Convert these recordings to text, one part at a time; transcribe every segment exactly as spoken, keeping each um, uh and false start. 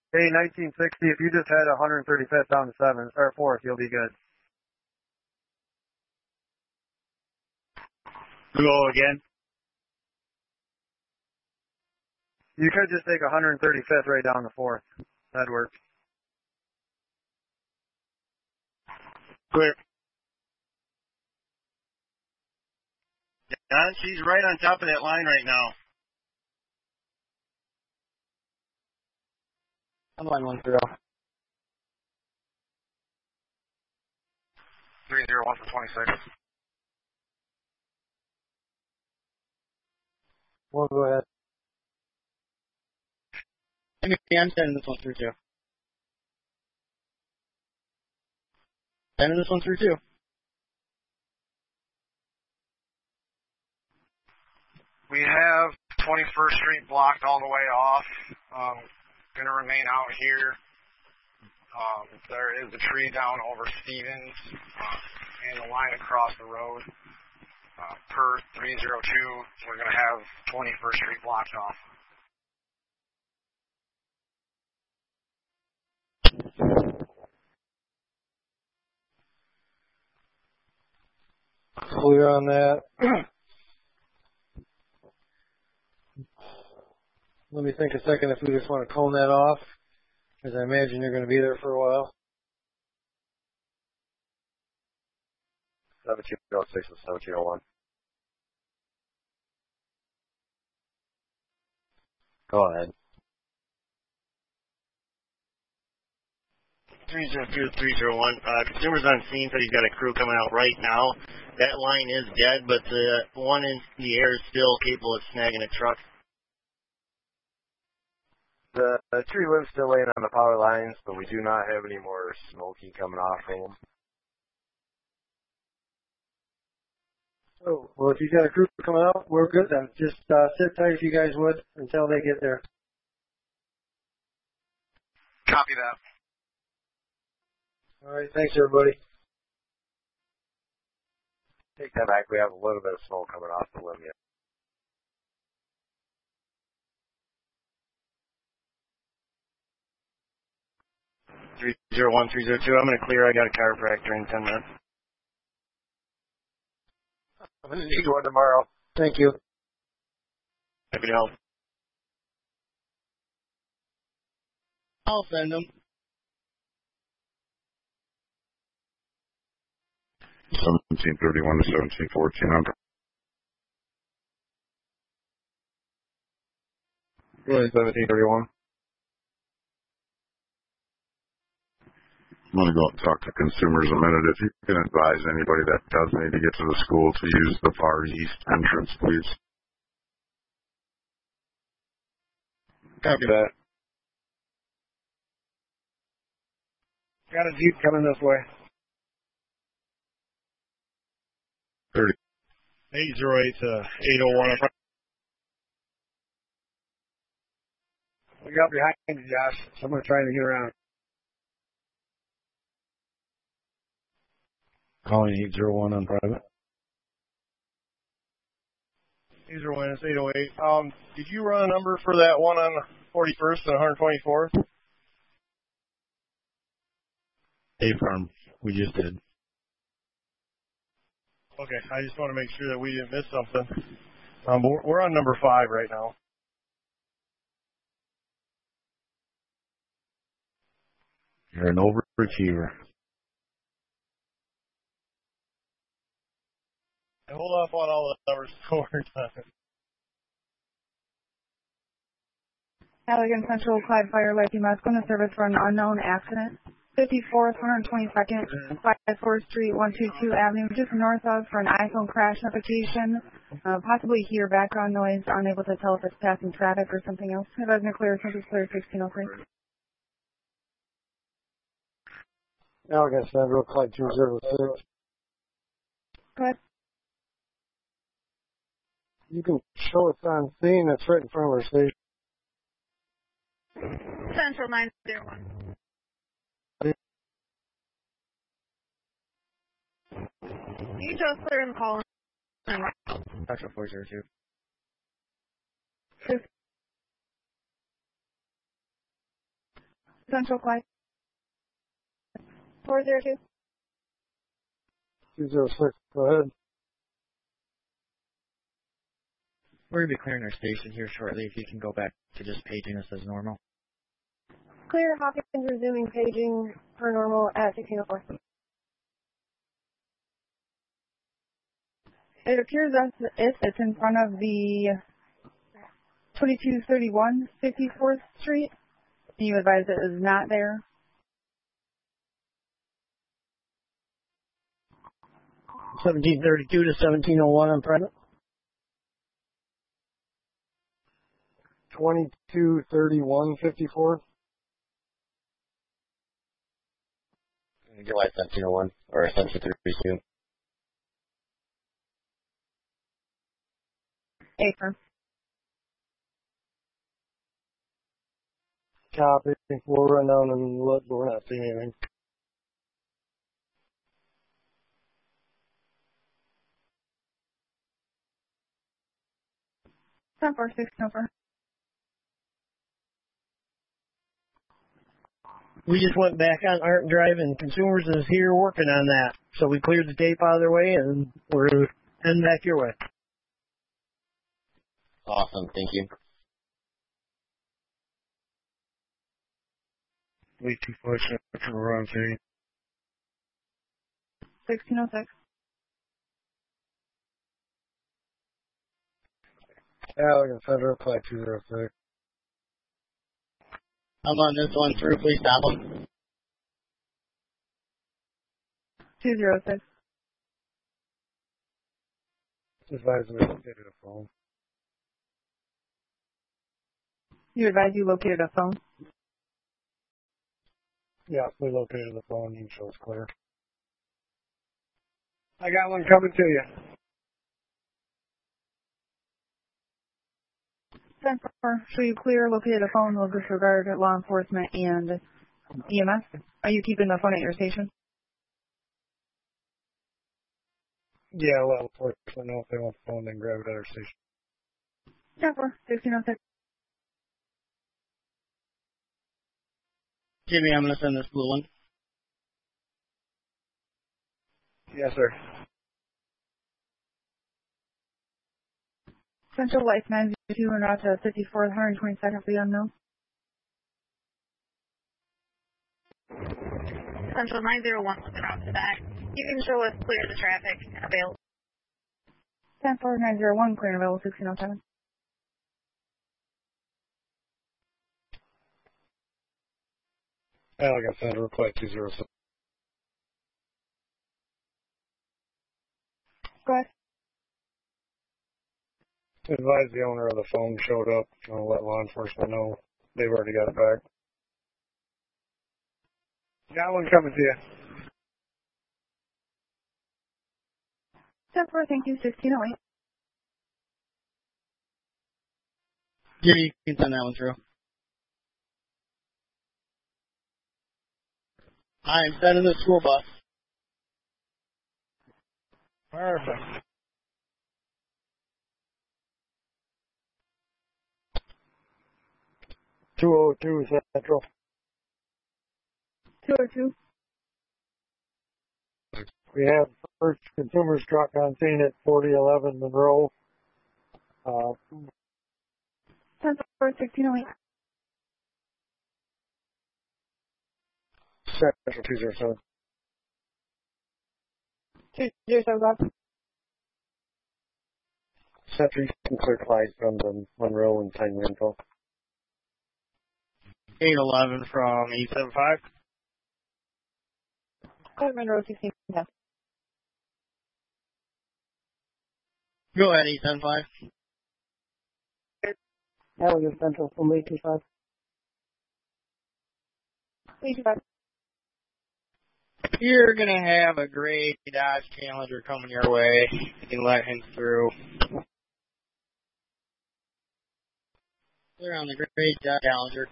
Hey, nineteen sixty, if you just head one thirty-fifth down to seventh, or fourth, you'll be good. Go again. You could just take one thirty-fifth right down to fourth. That'd work. Clear. John, she's right on top of that line right now. I'm line one zero. Three zero one for twenty-six. We'll go ahead. I'm sending this one through too. Sending this one through too. We have twenty-first Street blocked all the way off. Um, going to remain out here. Um, there is a tree down over Stevens uh, and the line across the road. Uh, per three oh two, we're going to have twenty-first Street blocked off. Clear on that. Let me think a second if we just want to cone that off, because I imagine you're going to be there for a while. seventeen oh six and seventeen oh one. Go ahead. three zero two, three zero one. Uh, consumers on scene said he's got a crew coming out right now. That line is dead, but the one in the air is still capable of snagging a truck. The, the tree limb's still laying on the power lines, but we do not have any more smoky coming off of them. Oh, well, if you got a crew coming out, we're good then. Just uh, sit tight if you guys would until they get there. Copy that. All right, thanks everybody. Take that back. We have a little bit of smoke coming off the limb yet. three zero one, three zero two. I'm going to clear. I got a chiropractor in ten minutes. I'm going to need one tomorrow. Thank you. Happy to help. I'll send them. seventeen thirty-one to seventeen fourteen. I'm Really, seventeen thirty-one. I'm going to go out and talk to consumers a minute. If you can advise anybody that does need to get to the school to use the far east entrance, please. Copy that. Got a Jeep coming this way. thirty. eight zero eight to eight oh one. We got behind you, Josh. Someone trying to get around. Calling eight zero one on private. eight zero one, it's eight oh eight. Um, did you run a number for that one on forty-first and one twenty-fourth? A farm. We just did. Okay, I just want to make sure that we didn't miss something. Um, but we're, we're on number five right now. You're an overachiever. Hold off on all the numbers for time. Allegan Central, Clyde Fire, Lighting Medical in service for an unknown accident. fifty-fourth, one twenty-second, Clyde fourth Street, one twenty-two Avenue, just north of for an iPhone crash notification. Uh, possibly hear background noise, unable to tell if it's passing traffic or something else. Advising clear, since it's clear, sixteen oh three. Allegan Central, Clyde two zero six. Go ahead. You can show it's on scene. It's right in front of our station. Central nine zero one. You just clear and call. Central four zero two. Central Clyde. four zero two. two zero six, go ahead. We're going to be clearing our station here shortly. If you can go back to just paging us as normal. Clear, Hopkins resuming paging per normal at sixteen oh four. It appears as if it's in front of the twenty-two thirty-one fifty-fourth Street. You advise it is not there. seventeen thirty-two to seventeen oh one on private. twenty-two thirty-one fifty-four. July seventeen oh one, or seventeen thirty-two. Affirm. Copy. We'll run down and look, but we're not seeing anything. ten four six over. We just went back on Art Drive, and Consumers is here working on that. So we cleared the tape out of their way, and we're heading back your way. Awesome, thank you. Way too fortunate for the wrong thing. sixteen oh six. Allegan Federal, Clyde two zero six. I'm on this one through. Please stop them. two zero six. Advise we located a phone. You advise you located a phone. Yeah, we located the phone. You show us clear. I got one coming to you. ten four. Show you clear, located a phone, will disregard law enforcement and E M S. Are you keeping the phone at your station? Yeah, let law enforcement know if they want the phone, then grab it at our station. ten four. sixteen oh six. Jimmy, I'm going to send this blue one. Yes, sir. Central Life nine zero two and route to fifty-fourth, one hundred twenty-second for the unknown. Central nine zero one with the route to that. You can show us clear the traffic available. ten four nine zero one, clear and available sixteen oh seven. Allegan Federal, Clyde two zero six. Go ahead. Advise the owner of the phone showed up. I'll let law enforcement know they've already got it back. Got one coming to you. ten four, thank you, sixteen oh eight. Jimmy, you can send that one through. I'm sending the school bus. Perfect. two oh two Central. two oh two. We have first consumer's truck on scene at forty eleven Monroe. Uh, ten four, sixteen oh eight. Central two zero seven. two zero seven, Bob. Central Eastern Clear Clyde from the Monroe and Time Info. eight eleven from eight seven five. Clear Monroe sixteen, yeah. Go ahead, eight seven five. Allegan Central from eight two five. eight two five. You're going to have a great Dodge Challenger coming your way. You can let him through. Clear on the great Dodge Challenger.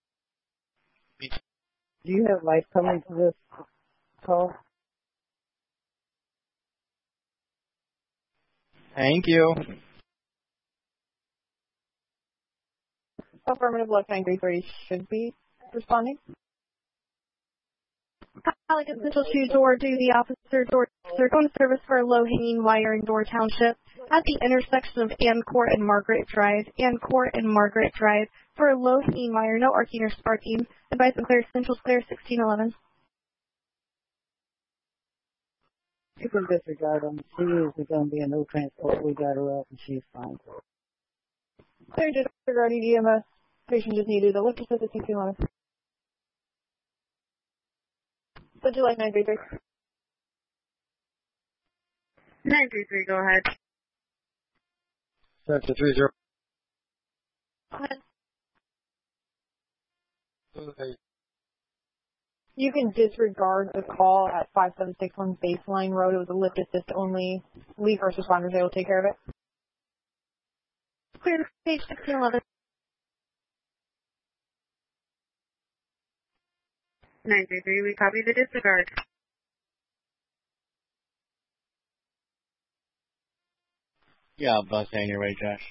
Do you have life coming to this call? Thank you. Affirmative, left nine three three should be responding. Pelican Central two door duty officer, door officer, going to service for a low-hanging wire in Door Township at the intersection of Ann Court and Margaret Drive. Ann Court and Margaret Drive for a low-hanging wire, no arcing or sparking. Advice and clear, Central clear, sixteen eleven. You can disregard them. She is going to be a no transport. We got her up and she's fine. Clear disregarding E M S. Patient just needed a lift assist at sixteen eleven. Would you like nine three three? nine three three, go ahead. Sector three zero. Go ahead. Okay. You can disregard the call at five seven six one Baseline Road. It was a lift assist only. Leave first responders, they will take care of it. Clear, page sixteen eleven. nine three three, we copy the disregard. Yeah, bus on your way, Josh.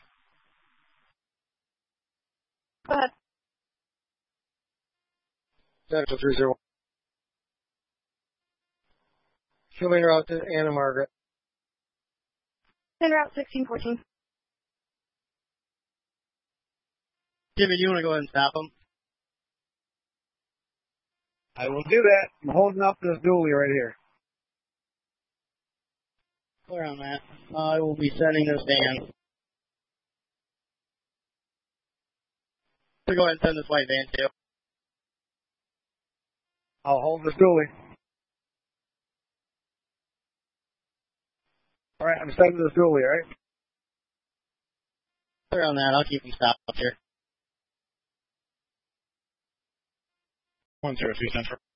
Go ahead. Sector three zero. Showing route to Anna Margaret. Send route sixteen fourteen. Jimmy, do you want to go ahead and stop him? I will do that. I'm holding up this dually right here. Clear on that. I will be sending this van. So go ahead and send this white van too. I'll hold this dually. All right, I'm sending this dually, all right? Clear on that. I'll keep him stopped up here. one zero three Central.